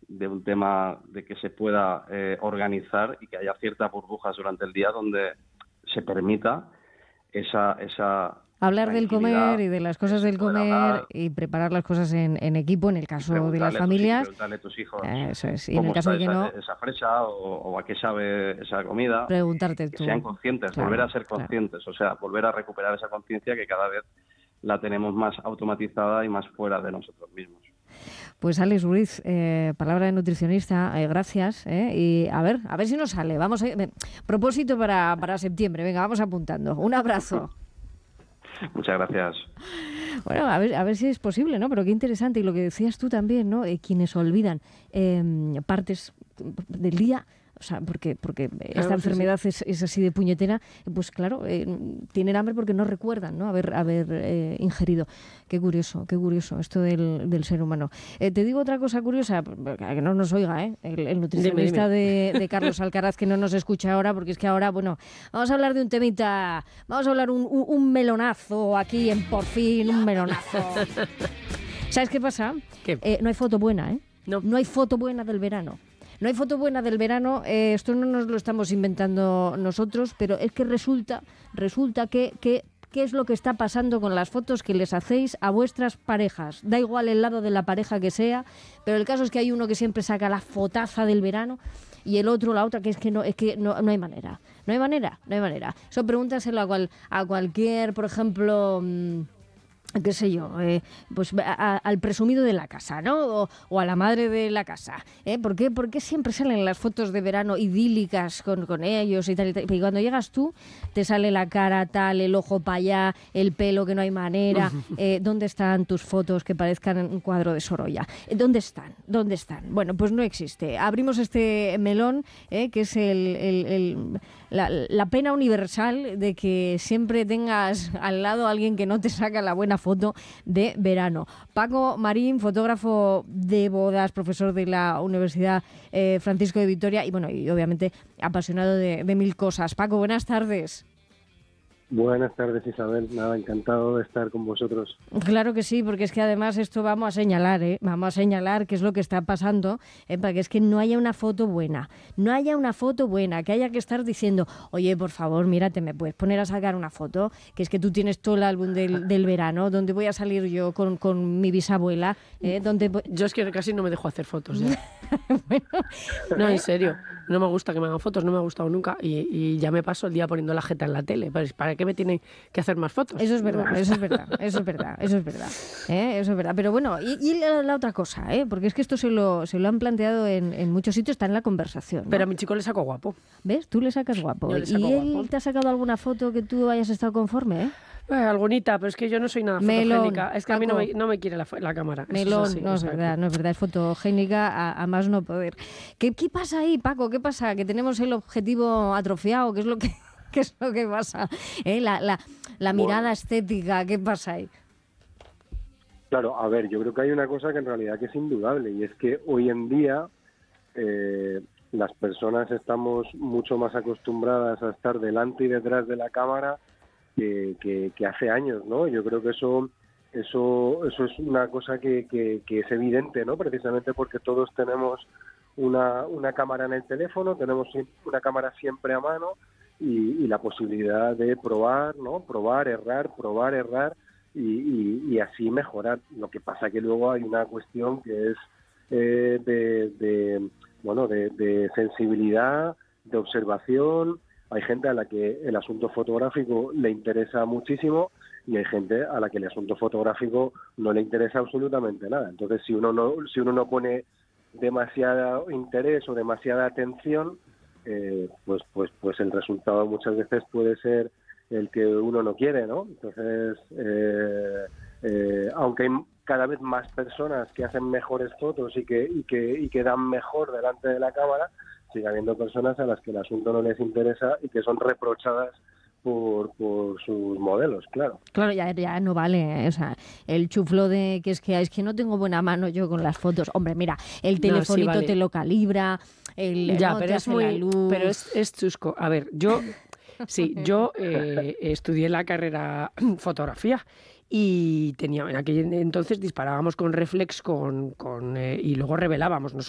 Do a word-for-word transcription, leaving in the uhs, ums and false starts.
de un tema de que se pueda eh, organizar y que haya ciertas burbujas durante el día donde se permita esa esa hablar del tranquilidad, comer y de las cosas del poder comer hablar y preparar las cosas en, en equipo, en el caso de las preguntarle a tus, familias. preguntarle a tus hijos Eso es. Y en cómo el caso está de que esa, no, esa fresa o, o a qué sabe esa comida, preguntarte que tú. sean conscientes, Claro, volver a ser claro. conscientes, o sea, volver a recuperar esa conciencia que cada vez la tenemos más automatizada y más fuera de nosotros mismos. Pues Alex Ruiz, eh, palabra de nutricionista, eh, gracias. Eh, y a ver, a ver si nos sale. Vamos a eh, propósito para, para septiembre. Venga, vamos apuntando. Un abrazo. Muchas gracias. Bueno, a ver, a ver si es posible, ¿no? Pero qué interesante. Y lo que decías tú también, ¿no? Eh, quienes olvidan eh, partes del día. O sea, porque, porque esta Claro, enfermedad sí, es, es así de puñetera, pues claro, eh, tienen hambre porque no recuerdan, ¿no? Haber, haber eh, ingerido. Qué curioso, qué curioso esto del, del ser humano. Eh, te digo otra cosa curiosa, que no nos oiga, ¿eh? El, el nutricionista dime, dime. De, de Carlos Alcaraz, que no nos escucha ahora, porque es que ahora, bueno, vamos a hablar de un temita, vamos a hablar un, un, un melonazo aquí en Por Fin, un melonazo. ¿Sabes qué pasa? ¿Qué? Eh, no hay foto buena, ¿eh? No. No hay foto buena del verano. No hay foto buena del verano, eh, esto no nos lo estamos inventando nosotros, pero es que resulta, resulta que, que ¿qué es lo que está pasando con las fotos que les hacéis a vuestras parejas? Da igual el lado de la pareja que sea, pero el caso es que hay uno que siempre saca la fotaza del verano y el otro, la otra, que es que no, es que no, no hay manera. No hay manera, no hay manera. Eso pregúntaselo a, cual, a cualquier, por ejemplo... Mmm, qué sé yo, eh, pues a, a, al presumido de la casa, ¿no? O, o a la madre de la casa. ¿eh? ¿Por qué, ¿Por qué siempre salen las fotos de verano idílicas con, con ellos y tal, y tal? Y cuando llegas tú, te sale la cara tal, el ojo para allá, el pelo que no hay manera. Eh, ¿Dónde están tus fotos que parezcan un cuadro de Sorolla? ¿Dónde están? ¿Dónde están? Bueno, pues no existe. Abrimos este melón, eh, que es el, el, el, la, la pena universal de que siempre tengas al lado a alguien que no te saca la buena foto de verano. Paco Marín, fotógrafo de bodas, profesor de la Universidad eh, Francisco de Vitoria y bueno, y obviamente apasionado de, de mil cosas. Paco, buenas tardes. Buenas tardes, Isabel. Nada, encantado de estar con vosotros. Claro que sí, porque es que además esto vamos a señalar, ¿eh? Vamos a señalar qué es lo que está pasando, ¿eh? Para que es que no haya una foto buena, no haya una foto buena, que haya que estar diciendo, oye, por favor, mírate, ¿me puedes poner a sacar una foto? Que es que tú tienes todo el álbum del, del verano, donde voy a salir yo con, con mi bisabuela, ¿eh? Donde... Yo es que casi no me dejo hacer fotos ya. Bueno, No, en serio, no me gusta que me hagan fotos, no me ha gustado nunca y, y ya me paso el día poniendo la jeta en la tele. Pues, ¿para qué me tienen que hacer más fotos? Eso es verdad, eso es verdad, eso es verdad, eso es verdad, ¿eh? Eso es verdad. Pero bueno, y, y la, la otra cosa, ¿eh? Porque es que esto se lo, se lo han planteado en, en muchos sitios, está en la conversación, ¿no? Pero a mi chico le saco guapo. ¿Ves? Tú le sacas guapo. Yo le saco ¿Y él guapo. te ha sacado alguna foto que tú hayas estado conforme, eh? Eh, algunita, pero es que yo no soy nada Melón, fotogénica. Es que a mí no Paco. me, no me quiere la, la cámara. Eso Melón, es así, no o es sea verdad, que- no es verdad, es fotogénica a, a más no poder. ¿Qué, ¿Qué pasa ahí, Paco? ¿Qué pasa? ¿Que tenemos el objetivo atrofiado? ¿Qué es lo que, qué es lo que pasa? ¿Eh? La, la, la mirada Bueno. estética, ¿qué pasa ahí? Claro, a ver, yo creo que hay una cosa que en realidad que es indudable y es que hoy en día eh, las personas estamos mucho más acostumbradas a estar delante y detrás de la cámara que, que, que hace años, ¿no? Yo creo que eso eso eso es una cosa que, que, que es evidente, ¿no? Precisamente porque todos tenemos una, una cámara en el teléfono, tenemos una cámara siempre a mano y, y la posibilidad de probar, ¿no? Probar, errar, probar, errar y, y, y así mejorar. Lo que pasa que luego hay una cuestión que es eh, de, de bueno de, de sensibilidad, de observación. Hay gente a la que el asunto fotográfico le interesa muchísimo y hay gente a la que el asunto fotográfico no le interesa absolutamente nada. Entonces, si uno no si uno no pone demasiado interés o demasiada atención, eh, pues pues pues el resultado muchas veces puede ser el que uno no quiere, ¿no? Entonces, eh, eh, aunque hay cada vez más personas que hacen mejores fotos y que y que y que dan mejor delante de la cámara, sigue habiendo personas a las que el asunto no les interesa y que son reprochadas por, por sus modelos, claro. Claro, ya, ya no vale, ¿eh? O sea, el chuflo de que es que es que no tengo buena mano yo con las fotos. Hombre, mira, el telefonito No, sí, vale. te lo calibra, el Ya, no, pero te es hace muy, la luz. pero es, es chusco. A ver, yo sí, yo eh, estudié la carrera fotografía y tenía en aquel entonces disparábamos con reflex con, con eh, y luego revelábamos.